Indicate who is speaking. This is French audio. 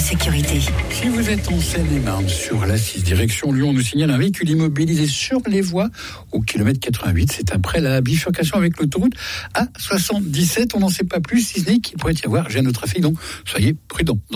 Speaker 1: sécurité.
Speaker 2: Si vous êtes en Seine-et-Marne, sur la 6, direction Lyon, on nous signale un véhicule immobilisé sur les voies au kilomètre 88. C'est après la bifurcation avec l'autoroute A77. On n'en sait pas plus, si ce n'est qu'il pourrait y avoir gêne au trafic, donc soyez prudents.